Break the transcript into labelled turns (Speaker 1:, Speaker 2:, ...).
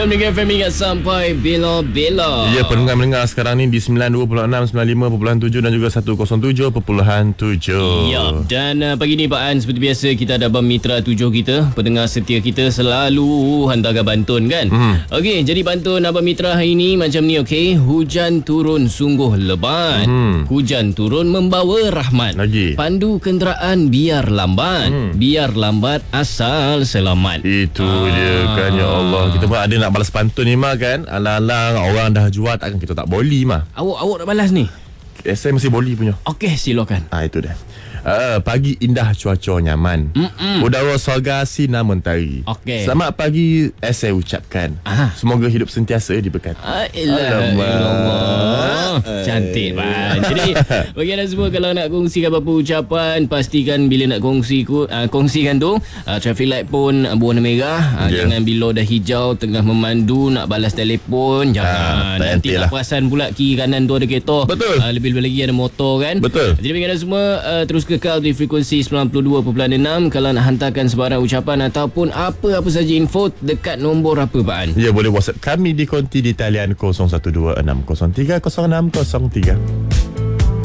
Speaker 1: Jom dengan FM ingat sampai Bela-bela.
Speaker 2: Ya, pendengar-pendengar sekarang ni di 92.6, 95.7 dan juga 107.7.
Speaker 1: Ya, dan pagi ni Pak An, seperti biasa kita ada Abang Mitra 7 kita, pendengar setia kita selalu hantarkan pantun kan. Okey, jadi pantun Abang Mitra hari ni macam ni, okey. Hujan turun sungguh lebat. Hujan turun membawa rahmat.
Speaker 2: Lagi.
Speaker 1: Pandu kenderaan biar lambat. Biar lambat asal selamat.
Speaker 2: Itu dia kan, ya Allah. Kita pun ada nak balas pantun ni mah kan. Alang-alang orang dah jual, takkan kita tak boleh mah.
Speaker 1: Awak nak balas ni?
Speaker 2: Saya mesti boleh punya.
Speaker 1: Okey, silakan.
Speaker 2: Itu dah. Pagi indah, cuaca nyaman. Udara segar, sinar mentari.
Speaker 1: Okey.
Speaker 2: Selamat pagi saya ucapkan. Semoga hidup sentiasa diberkati.
Speaker 1: Alamak. Cantik Pak. Jadi bagi anda semua, kalau nak kongsikan apa-apa ucapan, pastikan bila nak kongsikan tu traffic light pun berwarna merah. Jangan bila dah hijau tengah memandu nak balas telefon, jangan. Nanti tak perasan pula kiri kanan tu ada kereta.
Speaker 2: Betul.
Speaker 1: Lebih-lebih lagi ada motor kan.
Speaker 2: Betul.
Speaker 1: Jadi bagi anda semua, terus kekal di frekuensi 92.6. Kalau nak hantarkan sebarang ucapan ataupun apa-apa saja info, dekat nombor apa Pak An?
Speaker 2: Ya, boleh WhatsApp kami di konti di talian 0126030603.